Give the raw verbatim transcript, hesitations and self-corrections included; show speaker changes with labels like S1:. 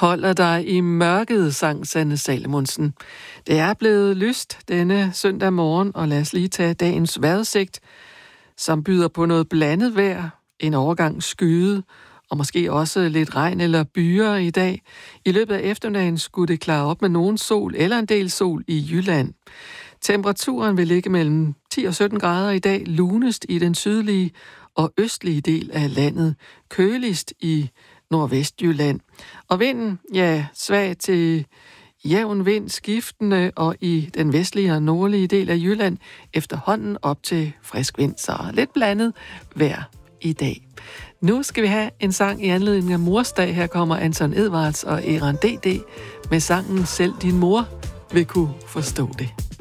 S1: Holder dig i mørket, sang Sanne Salomonsen. Det er blevet lyst denne søndag morgen, og lad os lige tage dagens vejrudsigt, som byder på noget blandet vejr, en overgang skyde, og måske også lidt regn eller byer i dag. I løbet af eftermiddagen skulle det klare op med nogen sol eller en del sol i Jylland. Temperaturen vil ligge mellem ti og sytten grader i dag, lunest i den sydlige og østlige del af landet, køligst i Nordvestjylland. Og vinden, ja, svag til jævn vind, skiftende, og i den vestlige og nordlige del af Jylland efterhånden op til frisk vind, så lidt blandet vejr i dag. Nu skal vi have en sang i anledning af morsdag. Her kommer Anton Edwards og Eran D D med sangen Selv din mor vil kunne forstå det.